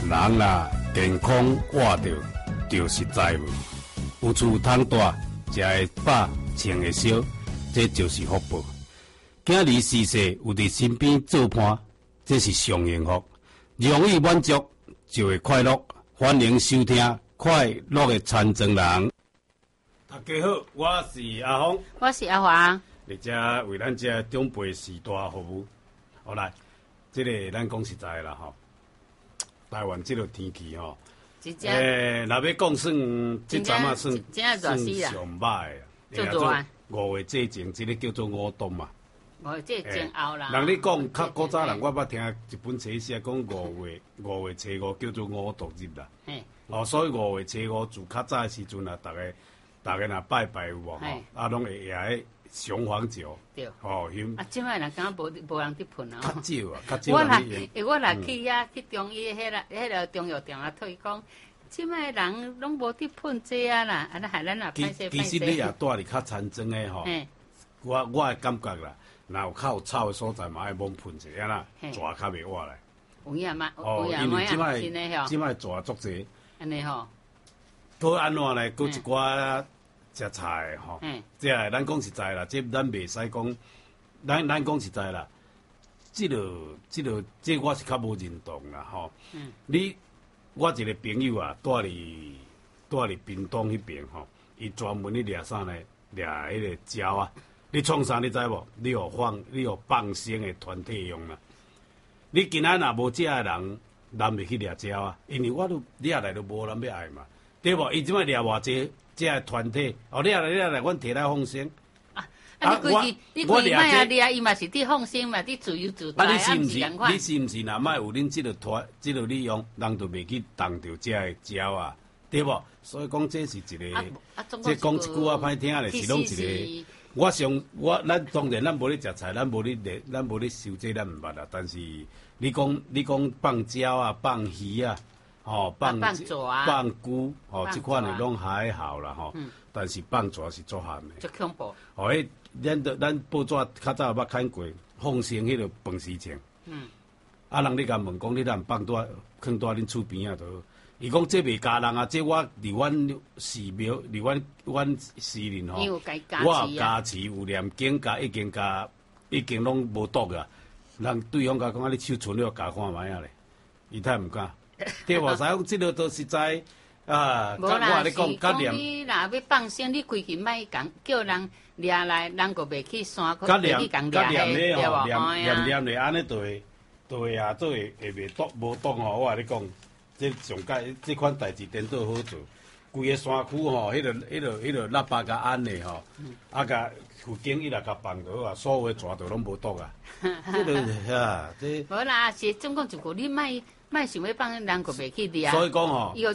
人若健康活着，就是财富。有厝通住，食会饱，穿会烧，这就是福报。今日逝世有伫身边做伴，这是上幸福。容易满足就会快乐。欢迎收听《快乐的参政人》。大家好，我是阿峰， 我是阿华。 你遮为咱遮长辈时代服务。好来，这个咱讲实在的啦吼，台湾这个天气吼，若要讲算这阵啊算上歹的， 做热。 5月之前，这个叫做午冬嘛。 5月前后啦。 人咧讲较古早人，我捌听一本册写讲5月初5叫做午毒日啦。所以5月初5自较早的时阵啊，大家若拜拜有无吼，啊拢会迄雄黄酒。对。香。 即摆人敢无人伫喷啊？ 较少啊，较少人去用。 我若去去中医迄个中药店啊，推讲，即摆人拢无伫喷这啊啦，啊，害咱也歹势。 其实你也住伫较山庄的吼，我的感觉啦。若有较有草的所在嘛，爱猛喷者，啊啦，蛇较袂活来。 有影嘛？ 因为即摆蛇足济。 安尼吼。 搁安怎呢？搁一寡食菜的吼。即个咱讲实在啦，这咱袂使讲，咱讲实在啦，这我是较无认同啦吼。我一个朋友啊，住伫屏东迄边吼，伊专门咧掠啥呢？掠迄个鸟啊。你创啥你知无？你有放生的团体用啦。你今仔若无食的人，咱袂去掠鸟啊，因为我都掠来都无人要爱嘛，对无？伊即摆掠偌济这团体，掠来，阮摕来放生。 你规日卖啊掠，伊嘛是伫放生嘛，伫自由自在， 你是毋是？若卖有恁即个利用，人就袂去动着这个鸟啊，对无？所以讲这是一个，这讲一句话歹听咧，是拢一个。咱当然咱无咧食菜，咱无咧收这咱毋捌啦。但是你讲放鸟啊、放鱼啊、放龟即款的拢还好啦吼。但是放蛇是足悍的。 足恐怖。 咱报纸较早捌看过放生迄个饭时情。人你甲问讲，你若放蹛恁厝边啊都。伊讲这袂加人啊，这我伫阮寺庙，伫阮寺林吼，我有加持有念经加已经拢无毒啊。人对方甲讲啊，你手存了加看卖啊咧，伊太毋敢。对无？使讲即个都实在啊。 无啦，是讲你若要放生，你规日莫讲叫人掠来，人个袂去山区，袂去讲掠咧，对无？念咧安尼就会啊，做会袂毒无毒吼。我甲你讲。这上届这款代志颠倒好做，规个山区吼，迄个喇叭甲按的吼，甲附近伊若甲放着啊，所有的蛇都拢无毒啊。这个这。 无啦，是总共一句，你莫想要放，人个袂去掠。 所以讲吼， 这个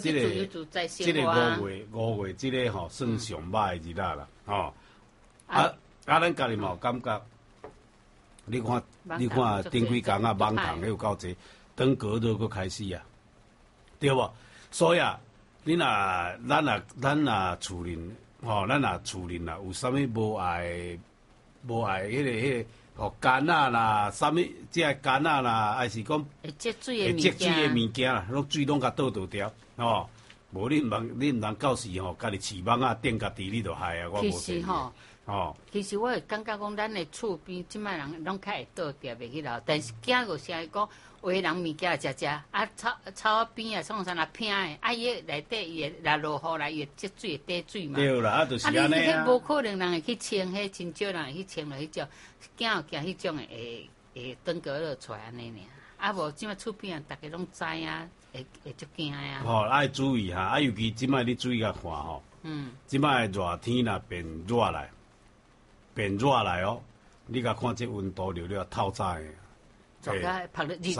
5月这个吼，算上歹的日子啦，吼。咱家己嘛有感觉，你看顶几工啊，网糖有够济，当隔都搁开始啊。对无？所以啊，咱若厝邻吼，咱若厝邻啦，有啥物无爱迄个干仔啦，啥物这干仔啦，还是讲会积水的物件啦，拢水拢甲倒掉吼。无你毋通到时吼，家己饲网啊顶家己，你就害啊！我无其其实我会感觉讲，咱的厝边即摆人拢较会倒掉袂去留，但是惊个是讲。有个人物件食，啊草边啊，创啥若偏的，伊内底伊会若落雨来，伊会积水会滴水嘛。 对啦，就是安尼啊。迄无可能人会去清，迄真少人会去清落迄种，惊迄种会登革热出来安尼尔。啊无即摆厝边啊，逐个拢知啊，会足惊啊。 爱注意哈，尤其即摆你注意甲看吼。即摆热天若变热来哦，你甲看这温度流了透早的。 36、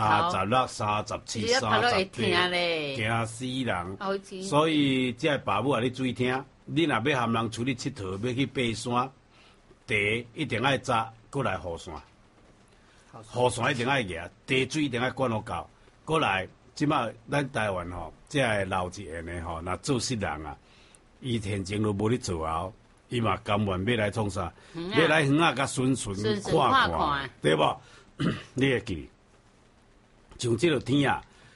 37、38，惊死人！所以这爸母啊，你注意听，你若要含人出去佚佗，要去爬山，第一定爱早过来雨伞，雨伞一定爱举，地水一定爱管好够。过来，即摆咱台湾吼，这老一辈的吼，若做事人啊，伊现前都无咧做啊，伊嘛甘愿要来创啥，要来远啊，甲顺看看，对无？你会记，像这个天啊，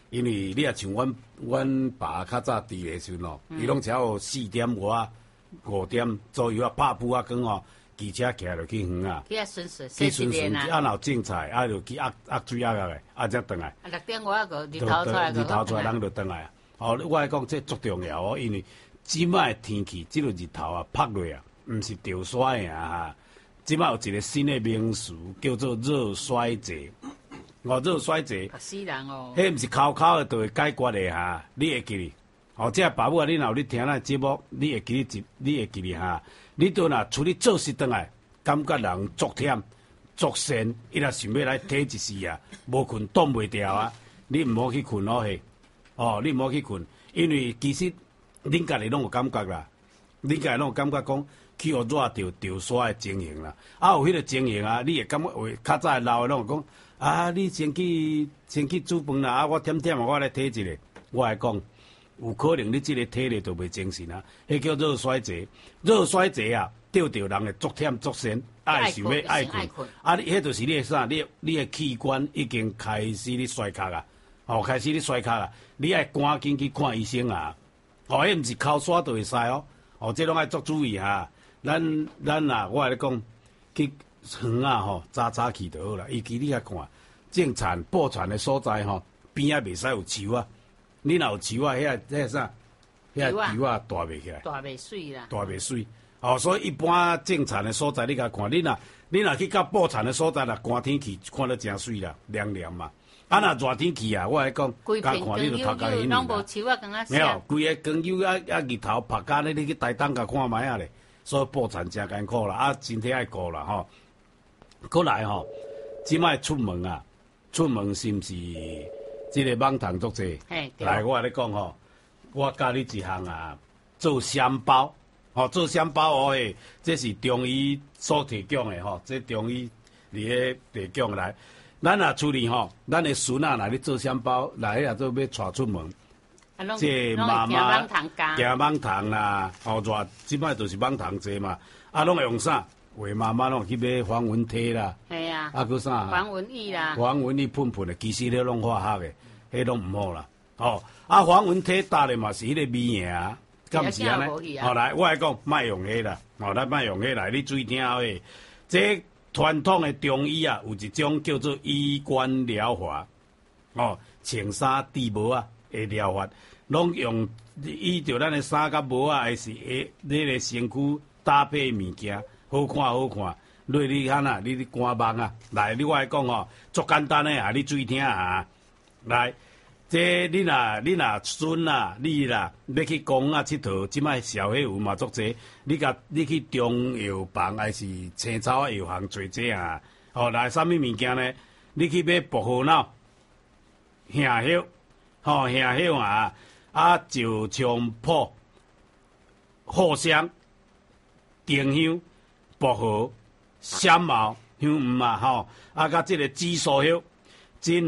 因为你也像阮爸较早伫诶时阵哦，伊拢只要4点外5点左右啊，拍布啊光哦，骑车骑落去远啊， 去顺顺， 去顺顺，啊，若有种菜，啊，就去压水压个，啊，才转来。 6点外个日头出来， 日头出来，人就转来啊。哦，我来讲这足重要哦，因为即摆天气，即个日头啊，晒落啊，毋是潮衰啊哈。即摆有一个新的名词叫做热衰竭。哦，热衰竭， 死人哦！ 迄毋是口口的就会解决的哈，你会记哩？哦，这爸母啊，你若有咧听咱节目，你会记哩？你会记哩哈？你都若出去做事转来，感觉人足忝、足神，伊若想要来体一时啊，无困挡袂掉啊！你毋好去困咯嘿，哦，你毋好去困，因为其实恁家己拢有感觉啦，恁家己拢有感觉讲去互热着潮沙的情形啦，啊有迄个情形啊，你会感觉会较早老的拢有讲。啊！你先去煮饭啦！啊，我忝忝啊，我来体一个。我来讲，有可能你即个体力都袂精神啊。迄叫热衰竭，热衰竭啊，吊着人会足忝足神，爱想要爱困。啊，迄就是你的啥？你的器官已经开始咧衰竭啊！哦，开始咧衰竭啊！你爱赶紧去看医生啊！哦，迄毋是口刷就会使哦。哦，这拢爱足注意哈。咱啊，我来讲去。园啊吼，早去就好啦。尤其你遐看种田播田的所在吼，边仔袂使有树啊。你若有树啊，遐啥，遐树啊大袂起来， 大袂水啦， 大袂水。哦，所以一般种田的所在，你甲看，你若去到播田的所在啦，寒天气看得真水啦，凉凉嘛。啊，若热天气啊，我来讲，甲看你就头壳晕啦。没有，规个光油啊日头晒干咧，你去台东甲看卖啊咧。所以播田真艰苦啦，啊，身体爱顾啦吼。过来吼，即摆出门啊，出门是毋是即个网糖足济？来，我咧讲吼，我教你一项啊，做香包，吼，做香包哦诶，这是中医所提供诶吼，这中医伫咧提供来。咱若出去吼，咱诶孙啊，来咧做香包，来也做要带出门。 这妈妈行网糖啦，吼热，即摆就是网糖济嘛，啊，拢会用啥？为妈妈拢去买防蚊贴啦， 系啊， 啊，佮啥？ 防蚊液啦， 防蚊液喷喷的，其实迄拢化学的，迄拢毋好啦。哦，啊，防蚊贴搭的嘛是迄个美颜啊，敢毋是安尼？后来我来讲，莫用迄啦，哦，咱莫用迄来，你注意听好诶。这传统的中医啊，有一种叫做衣冠疗法，哦，穿衫戴帽啊的疗法，拢用依照咱的衫甲帽啊，还是你个身躯搭配物件。好看好看，你看啊，你赶网啊，来，你我来讲哦，足简单诶啊，你注意听啊，来，这你若孙啊，你啦要去公园佚佗，即摆消费有嘛足济，你去中药房还是青草啊药房做这啊，哦，来，啥物物件呢？你去买薄荷脑、杏叶，吼杏叶啊，啊就菖蒲、藿香、丁香。薄荷、香茅、香芋啊，吼，啊，甲即个紫苏叶，这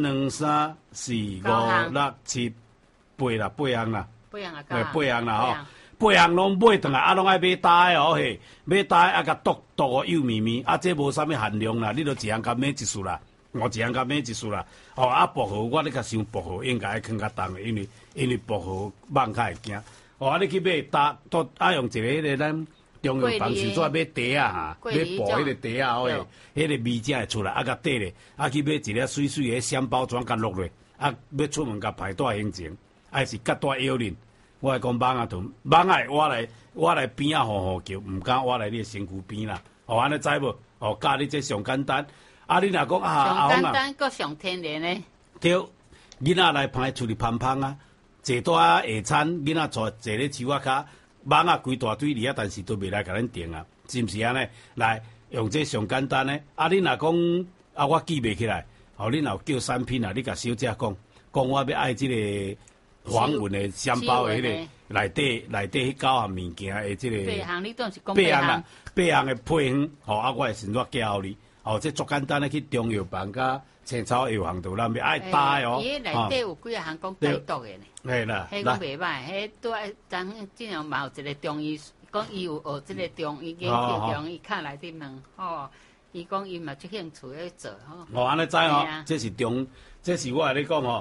2、3、4、5、6、7、8啦，8项啦，8项啦，吼，8项拢买转来，啊，拢爱买大诶哦嘿，买大诶啊，甲剁个幼绵绵，啊，这无啥物含量啦，你著一项甲买一束啦，我一项甲买一束啦，哦，啊，薄荷我咧较想薄荷应该爱放较重诶，因为薄荷蠓较会惊，哦，啊，你去买大剁啊，用一个迄个咱。中药房时阵买茶啊，买薄迄个茶啊，迄个味才会出来，啊，甲缀咧，啊去买一粒水水的香包装，甲落落，啊，要出门甲排带行程，还是甲带药啉。我来讲蠓啊豚，蠓啊我来边啊吼叫，毋敢我来你身躯边啦。哦，安尼知无？哦，教你这上简单。啊，你若讲啊， 上简单阁上天然诶。 对，囡仔来歹出去芳芳啊，坐带下餐，囡仔坐咧树仔骹。蠓啊，规大堆哩啊，但是都袂来甲咱叮啊，是毋是安尼？来用这上简单诶。啊，你若讲啊，我记袂起来，哦，你若叫产品啊，你甲小姐讲我要爱即个黄纹诶香包诶迄个内底迄9项物件诶即个 8项，你当是讲 8项啦，8项诶配方，吼啊，我会先做教你，吼，这足简单诶，去中药房甲青草药行度咱要爱搭哦。 伊内底有几项讲解毒诶呢？ 系啦， 迄讲袂歹，迄拄爱咱尽量嘛有一个中医，讲伊有学即个中医研究中医，卡内底问吼，伊讲伊嘛足兴趣咧做吼。 哦，安尼知吼，这是我来咧讲吼，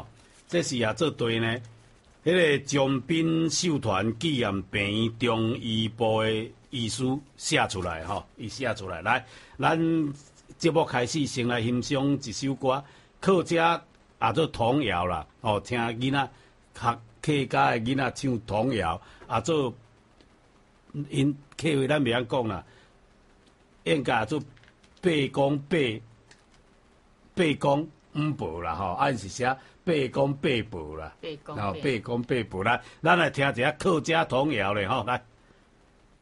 这是也做对呢。迄个江滨秀团纪念病院中医部的医师写出来吼，伊写出来。来，咱节目开始先来欣赏一首歌，客家也做童谣啦。哦，听囡仔学客家的囡仔唱童谣，也做因客话咱袂晓讲啦。应该做八公八公五步啦吼，按是写八公八步啦， 八公八公八步啦。咱来听一下客家童谣咧吼，来。